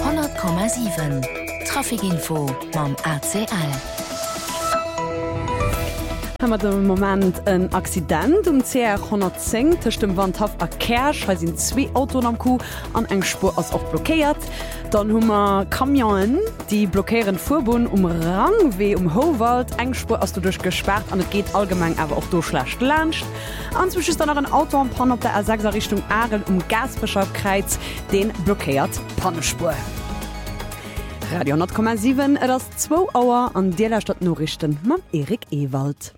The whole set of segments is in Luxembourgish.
100,7 Trafikinfo mam ACL. Hammer dem Moment en Accident CR 110 tech dem Wandhaft a Kersch, weil sind 2 Autoen am Kuh an eng Spur ass auch blockéiert. Dann hummer Kamioen, die blockieren Furbun Rang wie Howald, Engspur as du durch gesperrt an het geht allgemein aber auch durchschlecht lacht. Anzwisch ist dann noch ein Auto am Pan op der A6 Richtung Arel Gasbeschabkreiz den blockiert Pannespur. Radio 10,7 das 2 Auer an der Stadt Norrichten ma Erik Ewald.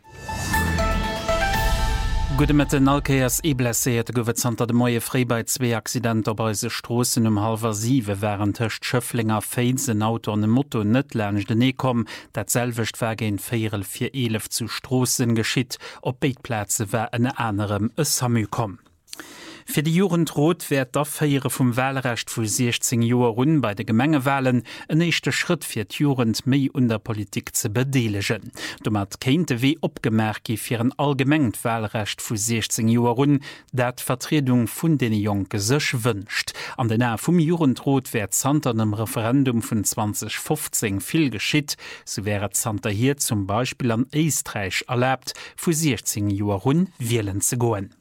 Gute mit den Alkeiers blessiert gowezanter de Moie frei bei 2 Accidenter bei se Strossen 6:30 wären techt Schöfflinger Feinsen Auto an Motto net lernch den nee kom, dat selwecht vergin 4:11 zu Strossen geschitt, op Beitplätze wär en anderem Sammy kom. Für die Jugendrot wird d'Affäre vom Wahlrecht vu 16 Joer run bei de Gemengewahlen en nächste Schritt fir d' Jugend méi unter Politik ze bedeelegen. Domat kente wie opgemerki fir een allgemengt Wahlrecht vu 16 Joer run, dat Vertretung vun den Jonke sech wünscht. An den Nähe vum Jugendrot wär Zanter dem Referendum vun 2015 viel geschitt, so wäre Zanter hier zum Beispiel an Eestreich erlaubt, vu 16 Joer run wählen ze goen.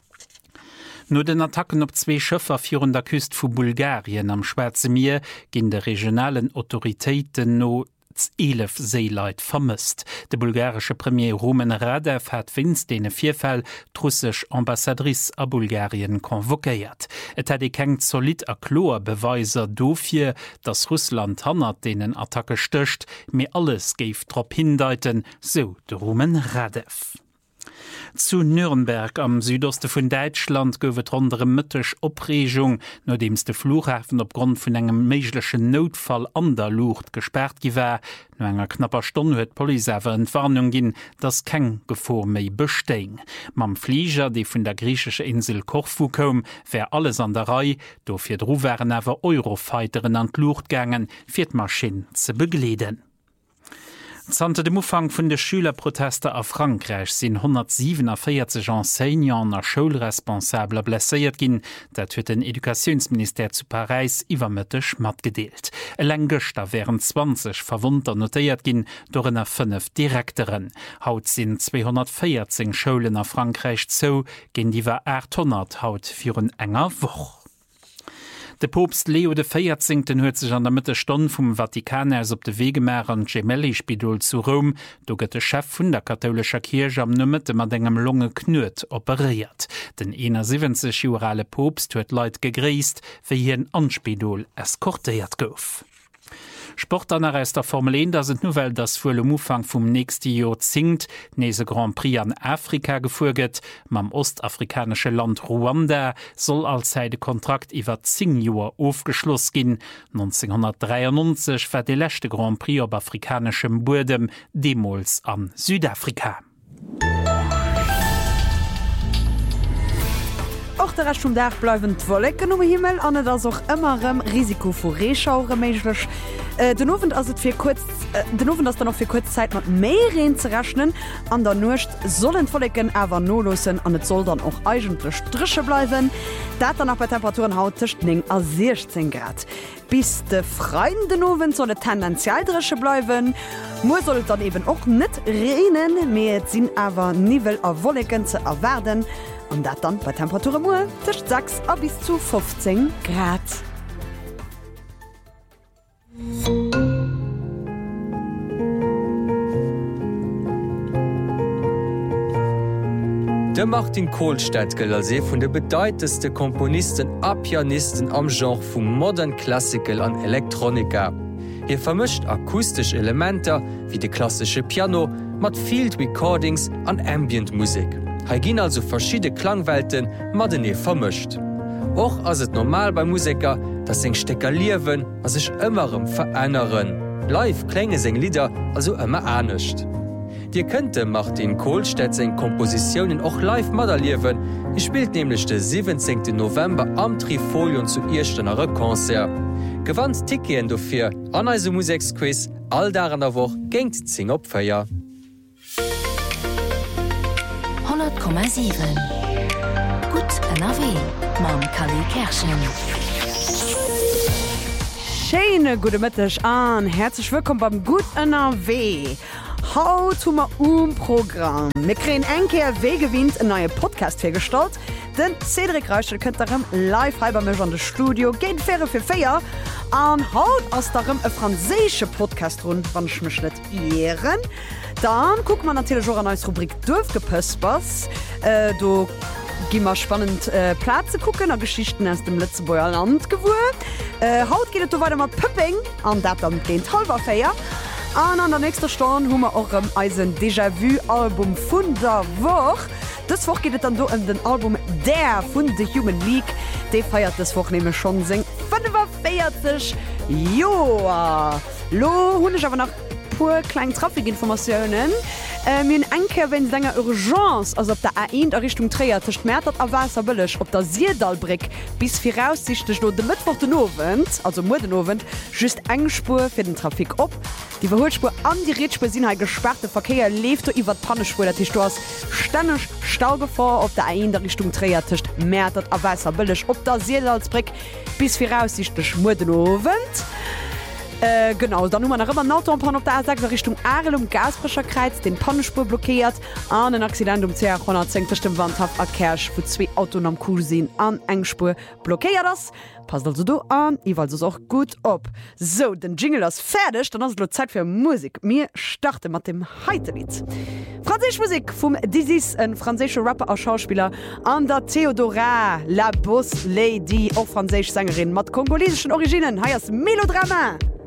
No den Attacken op 2 Schëffer virun der Küst vu Bulgarien am Schwarze Meer ginn de regionalen Autoritéiten no 11 Seeleit vermisst. De bulgarische Premier Rumen Radev hat winst dene Vierfall russisch Ambassadrice a Bulgarien konvokéiert. Et hat keng solid a Klor Beweiser dofir, dass Russland hannert denen Attacke stöcht, mir alles geif trop hindeuten, so de Rumen Radev. Zu Nürnberg am Südosten von Deutschland gowet andere myttisch Opregung, nachdems der Flughafen aufgrund von engem meiglichen Notfall an der Luft gesperrt gewär. Nur enger knapper Stunde huet Polizei Entwarnung gin, dass kein Gefahr mehr bestehen. Mam Flieger, die von der griechischen Insel Korfu kom, wär alles an der Reihe, dofir dro wären awer Eurofighteren an die Luft gegangen, fir die Maschine zu begleiten. Zante dem Umfang vun de Schülerproteste a Frankreich sinn 147 Enseignants a Schulresponsabler blessiert ginn, dat huet den Edukationsminister zu Paris iwwermëttech mat gedeelt. Längëchter wären 20 Verwunter notéiert ginn dorennner 5 Direktoren. Haut sinn 214 Schulen a Frankreich zo, ginn diewer 800 haut virun enger Woch. De Popst Leo XIV. Huet sich an der Mittestunde vom Vatikan aus op de Wegemer an Gemelli-Spidol zu Rom, do gëtt de Chef vun der katholischer Kirche am Nëmmete mat engem Lunge knut operiert. Den 71-jährige Popst huet Leiit gegriest, wie hien Anspidol eskortiert gouf. Sportler aus der Formel 1, da sind nur weil das vor dem Umfang vom nächsten Jahr zingt, nächste Grand Prix an Afrika gefolgt. Mam ostafrikanische Land Ruanda soll als Kontrakt über 10 Jahre aufgeschlossen gehen. 1993 war der letzte Grand Prix auf afrikanischem Boden, demals an Südafrika. Auch der Rest vom Tag bleiben Wolken um Himmel, an das auch immer Risiko vor Rehschauer möglich. Den Abend ist dann noch für kurze Zeit mit mehr Regen zu rechnen. An der Nacht sollen Wolken aber nur losen, und es soll dann auch eigentlich Striche bleiben. Das dann auch bei Temperaturen heute zwischen 9 und 16 Grad. Bis der freien Abend soll es tendenziell Drische bleiben. Morgen soll es dann eben auch nicht regnen, mehr sind aber Nivel auf Wolken zu erwarten. Und das dann bei Temperaturen zwischen 6 und bis zu 15 Grad. De Martin Kohlstedt gëll als vun de bedeutendste Komponisten a Pianisten am Genre vum Modern Classical an Elektronika. Hier vermischt akustisch Elementer wie de klassische Piano mat Field Recordings an Ambient-Musik. Ha ginn also verschiedene Klangwelten mat den vermischt. Och ass et normal bei Musiker, dat seg Stecker liewen as sech ëmmerem veränneren. Live klenge seg Lieder also ëmmer anecht. Dir könnte Martin Kohlstedt seg Kompositionen och live modelliewen. Er spielt nämlich den 17. November am Trifolion zu Irstenere Konzert. Gewandt Tikien dofir an eise Musiksquiz all daran der Woch géint zing op Feier. 100,7 Gut NRW mam Kali Kerschen. Schön schöne gute Mittag an. Herzlich willkommen beim Gut NRW. Haut hummer Programm. Wir kriegen Enkeer Wegewinnt ein neuer Podcast hergestellt. Den Cedric Reichel könnt darum live halber mich an das Studio. Geht faire für Feier. An Haut aus darum ein französischer Podcast rund, wenn ich mich nicht irren. Dann gucken wir natürlich auch eine neue Rubrik Dürfgepöspers. Du gehen wir spannend Plätze gucken, Geschichten aus dem Lützeburger Land gewohnt. Haut geht es weiter mit Püpping. Und das dann den halber Feier. Und an der nächsten Stunde haben wir auch ein Déjà-vu-Album von der Woche. Das Woche geht es dann um den Album Der von The Human League. Der feiert das Woche nämlich schon 45 Jahre. Lo habe ich aber noch pur kleine Trafikinformationen. Mir Enke wenn länger Urgence also ob der A1 der Richtung Träger März a Wasser billig ob der Sierdalbrick bis voraussichtlich nur den Mittwoch den Abend also Morgenabend just Engspur für den Trafik op die Verholspur an die Rätspur sind halt gesperrte Verkehr lebt du über Pannespur der Tisch du hast ständig Staugefahr ob der A1 der Richtung Träger März a Wasser billig ob der Sierdalbrick bis voraussichtlich Morgenabend. Genau, dann nach immer Autobahn auf der A6 Richtung Arel Gasbrecherkreuz den Pannespur blockiert an den Accident CH110 Wandhaft a Kersch wo 2 autonom Kursin an Engspur blockiert das. Passt also du an, ich weiß es auch gut ob. So, den Jingle ist fertig, dann hast du Zeit für Musik. Wir starten mit dem Heiterlied. Französische Musik vom Dizis, ein französischer Rapper und Schauspieler, an der Theodora, La Boss Lady, auch französische Sängerin mit kongolesischen Originen. Hier ist Melodrama.